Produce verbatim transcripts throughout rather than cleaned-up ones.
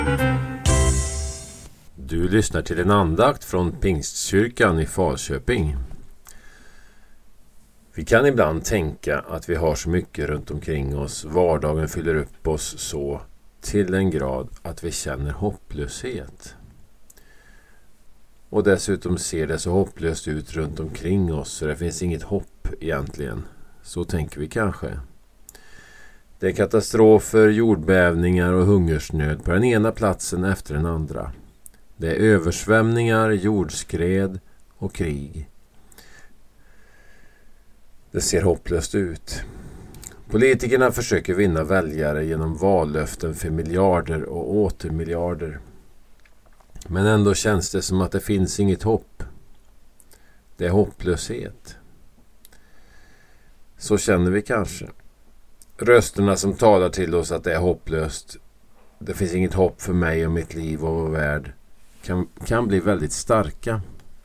Du lyssnar till en andakt från Pingstkyrkan i Falköping. Vi kan ibland tänka att vi har så mycket runt omkring oss, vardagen fyller upp oss så till en grad att vi känner hopplöshet. Och dessutom ser det så hopplöst ut runt omkring oss så det finns inget hopp egentligen. Så tänker vi kanske. Det är katastrofer, jordbävningar och hungersnöd på den ena platsen efter den andra. Det är översvämningar, jordskred och krig. Det ser hopplöst ut. Politikerna försöker vinna väljare genom vallöften för miljarder och åter miljarder. Men ändå känns det som att det finns inget hopp. Det är hopplöshet. Så känner vi kanske. Rösterna som talar till oss att det är hopplöst, det finns inget hopp för mig och mitt liv och vår värld, kan, kan bli väldigt starka.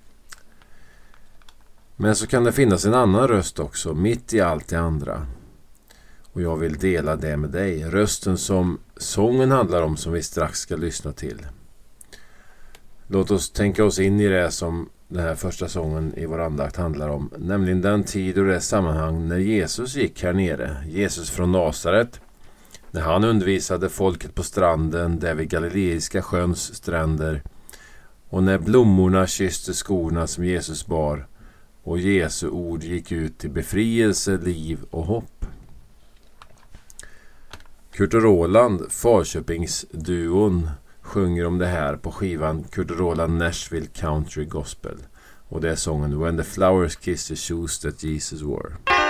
Men så kan det finnas en annan röst också, mitt i allt det andra. Och jag vill dela det med dig. Rösten som sången handlar om, som vi strax ska lyssna till. Låt oss tänka oss in i det som den här första sången i vår andakt handlar om. Nämligen den tid och det sammanhang när Jesus gick här nere. Jesus från Nasaret. När han undervisade folket på stranden där vid Galileiska sjöns stränder. Och när blommorna kysste skorna som Jesus bar. Och Jesu ord gick ut till befrielse, liv och hopp. Kurt och Roland, Falköpingsduon, sjunger om det här på skivan Kurt och Roland Nashville Country Gospel. Och det är sången When the Flowers Kiss the Shoes That Jesus Wore.